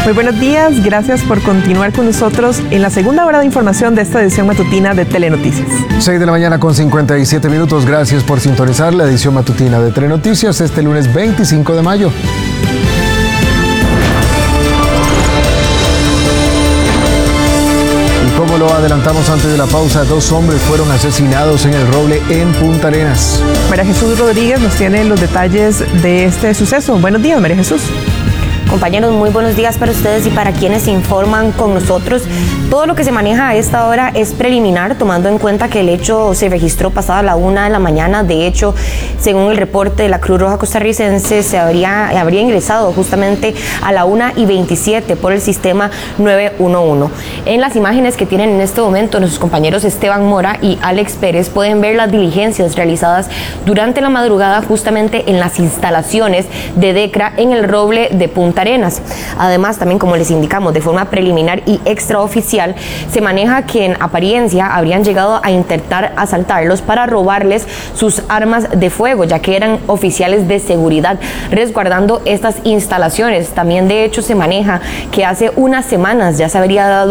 Muy buenos días, gracias por continuar con nosotros en la segunda hora de información de esta edición matutina de Telenoticias. 6 de la mañana con 57 minutos, gracias por sintonizar la edición matutina de Telenoticias este lunes 25 de mayo. Y como lo adelantamos antes de la pausa, 2 hombres fueron asesinados en El Roble en Punta Arenas. María Jesús Rodríguez nos tiene los detalles de este suceso. Buenos días, María Jesús. Compañeros, muy buenos días para ustedes y para quienes se informan con nosotros. Todo lo que se maneja a esta hora es preliminar, tomando en cuenta que el hecho se registró pasada la 1 de la mañana. De hecho, según el reporte de la Cruz Roja Costarricense, se habría ingresado justamente a la 1:27 por el sistema 911. En las imágenes que tienen en este momento nuestros compañeros Esteban Mora y Alex Pérez pueden ver las diligencias realizadas durante la madrugada justamente en las instalaciones de DECRA en El Roble de Punta Arenas. Además, también como les indicamos de forma preliminar y extraoficial, se maneja que en apariencia habrían llegado a intentar asaltarlos para robarles sus armas de fuego, ya que eran oficiales de seguridad resguardando estas instalaciones. También de hecho se maneja que hace unas semanas ya se habría dado